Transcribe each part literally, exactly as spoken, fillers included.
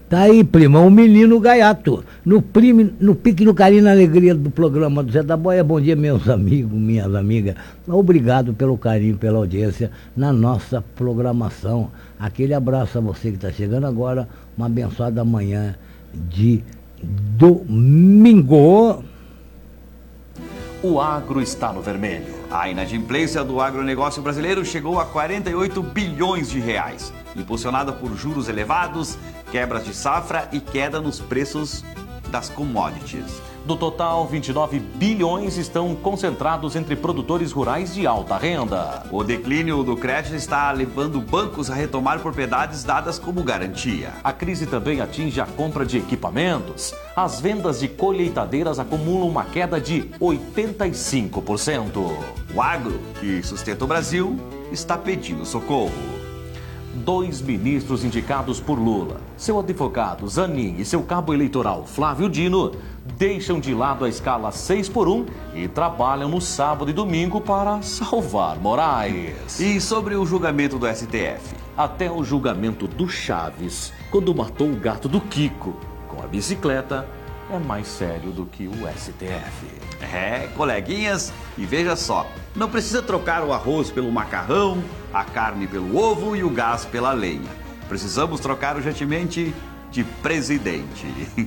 Tá aí, prima, o menino gaiato. No, prime, no pique, no carinho, na alegria do programa do Zé da Boia. Bom dia, meus amigos, minhas amigas. Obrigado pelo carinho, pela audiência na nossa programação. Aquele abraço a você que está chegando agora. Uma abençoada manhã de domingo. O agro está no vermelho. A inadimplência do agronegócio brasileiro chegou a quarenta e oito bilhões de reais, impulsionada por juros elevados, quebras de safra e queda nos preços das commodities. Do total, vinte e nove bilhões estão concentrados entre produtores rurais de alta renda. O declínio do crédito está levando bancos a retomar propriedades dadas como garantia. A crise também atinge a compra de equipamentos. As vendas de colheitadeiras acumulam uma queda de oitenta e cinco por cento. O agro, que sustenta o Brasil, está pedindo socorro. Dois ministros indicados por Lula, seu advogado Zanin e seu cabo eleitoral Flávio Dino, deixam de lado a escala seis por um e trabalham no sábado e domingo para salvar Moraes. E sobre o julgamento do S T F? Até o julgamento do Chaves, quando matou o gato do Kiko com a bicicleta, é mais sério do que o S T F. É, coleguinhas, e veja só, não precisa trocar o arroz pelo macarrão, a carne pelo ovo e o gás pela lenha. Precisamos trocar urgentemente de presidente.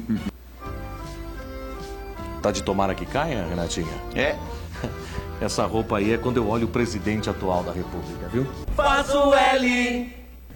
Tá de tomara que caia, Renatinha? É. Essa roupa aí é quando eu olho o presidente atual da República, viu? Faz o L.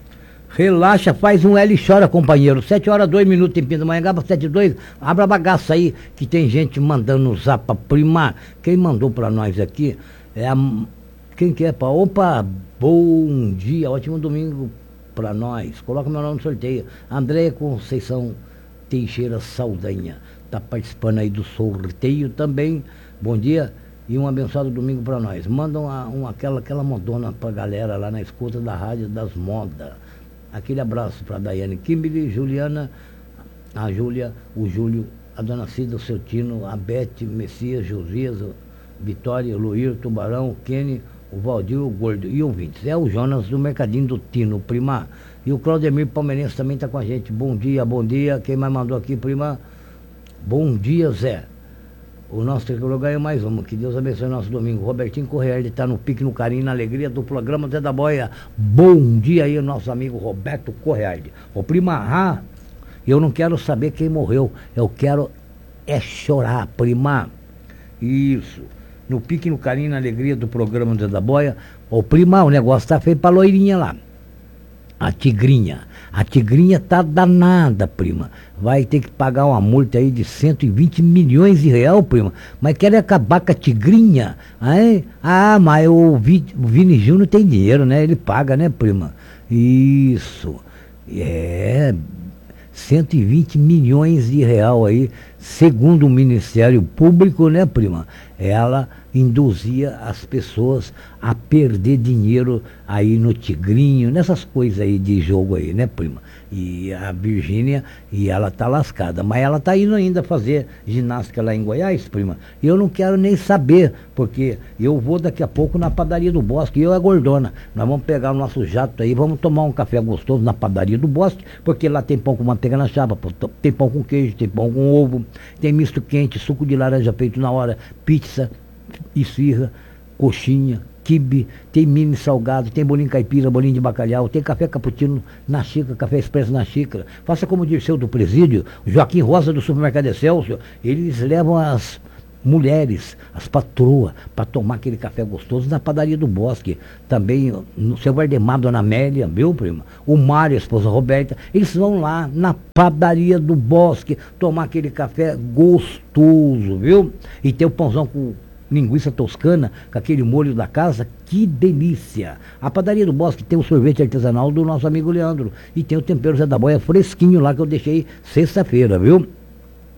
Relaxa, faz um L e chora, companheiro. sete horas, dois minutos, tempinho da manhã, Gaba sete e dois. Abra a bagaça aí, que tem gente mandando no zap primar. Quem mandou pra nós aqui é a... Quem que é, pá? Opa, bom dia, ótimo domingo pra nós. Coloca meu nome no sorteio. Andréia Conceição Teixeira Saldanha tá participando aí do sorteio também. Bom dia e um abençoado domingo pra nós. Manda uma, uma, aquela, aquela modona pra galera lá na escuta da Rádio das Modas. Aquele abraço para a Daiane Kimberly, Juliana, a Júlia, o Júlio, a Dona Cida, o seu Tino, a Bete, Messias, Josias, Vitória, o Luir, o Tubarão, o Kenny, o Valdir, o Gordo e ouvintes. É o Jonas do Mercadinho do Tino, prima. E o Claudemir Palmeirense também está com a gente. Bom dia, bom dia. Quem mais mandou aqui, prima? Bom dia, Zé. O nosso tricolor ganhou mais uma. Que Deus abençoe o nosso domingo. Robertinho Correia, ele está no pique, no carinho, na alegria do programa Zé da Boia. Bom dia aí, o nosso amigo Roberto Correia. Ô prima, ah, eu não quero saber quem morreu. Eu quero é chorar, prima. Isso. No pique, no carinho, na alegria do programa Zé da Boia. Ô prima, o negócio tá feio pra loirinha lá. A tigrinha. A tigrinha tá danada, prima. Vai ter que pagar uma multa aí de cento e vinte milhões de real, prima. Mas quer acabar com a tigrinha? Aí, ah, mas o, Vi, o Vini Júnior tem dinheiro, né? Ele paga, né, prima? Isso. É... cento e vinte milhões de real aí, segundo o Ministério Público, né, prima? Ela induzia as pessoas a perder dinheiro aí no tigrinho, nessas coisas aí de jogo aí, né, prima? E a Virgínia, e ela tá lascada, mas ela tá indo ainda fazer ginástica lá em Goiás, prima. E eu não quero nem saber, porque eu vou daqui a pouco na padaria do Bosque, eu e a Gordona, nós vamos pegar o nosso jato aí, vamos tomar um café gostoso na padaria do Bosque, porque lá tem pão com manteiga na chapa, tem pão com queijo, tem pão com ovo, tem misto quente, suco de laranja feito na hora, pizza, esfirra, coxinha, quibe, tem mini salgado, tem bolinho caipira, bolinho de bacalhau, tem café cappuccino na xícara, café expresso na xícara. Faça como o Dirceu do presídio, Joaquim Rosa do supermercado Excelsior, eles levam as mulheres, as patroas, para tomar aquele café gostoso na padaria do Bosque. Também no seu Vardemar, Dona Amélia, viu, prima? O Mário, a esposa Roberta, eles vão lá na padaria do Bosque tomar aquele café gostoso, viu? E tem o pãozão com linguiça toscana, com aquele molho da casa, que delícia! A padaria do Bosque tem o sorvete artesanal do nosso amigo Leandro, e tem o tempero Zé da Boia fresquinho lá, que eu deixei sexta-feira, viu?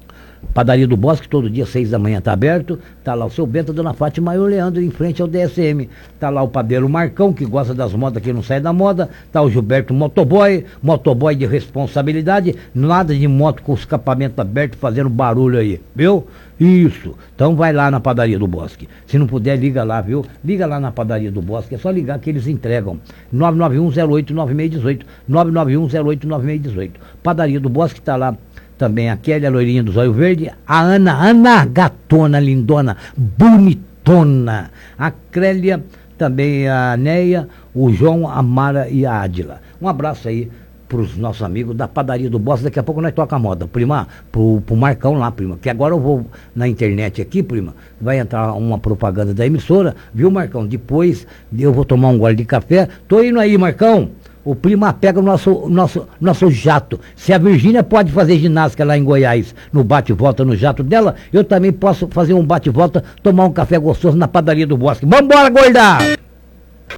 Padaria do Bosque, todo dia, seis da manhã, tá aberto. Tá lá o seu Bento, a dona Fátima e o Leandro, em frente ao D S M. Tá lá o padeiro Marcão, que gosta das modas, que não sai da moda. Tá o Gilberto Motoboy, motoboy de responsabilidade. Nada de moto com escapamento aberto, fazendo barulho aí, viu? Isso. Então vai lá na Padaria do Bosque. Se não puder, liga lá, viu? Liga lá na Padaria do Bosque. É só ligar que eles entregam. nove nove um zero oito nove seis um oito. nove nove um zero oito nove seis um oito. Padaria do Bosque tá lá. Também a Kelly, a loirinha do zóio verde. A Ana, Ana gatona, lindona, bonitona. A Crélia, também a Neia, o João, a Mara e a Ádila. Um abraço aí pros nossos amigos da Padaria do Bosque. Daqui a pouco nós toca a moda. Prima, pro, pro Marcão lá, prima. Que agora eu vou na internet aqui, prima. Vai entrar uma propaganda da emissora. Viu, Marcão? Depois eu vou tomar um gole de café. Tô indo aí, Marcão. O Prima pega o nosso, nosso, nosso jato. Se a Virgínia pode fazer ginástica lá em Goiás, no bate-volta no jato dela, eu também posso fazer um bate-volta, tomar um café gostoso na Padaria do Bosque. Vambora, gorda!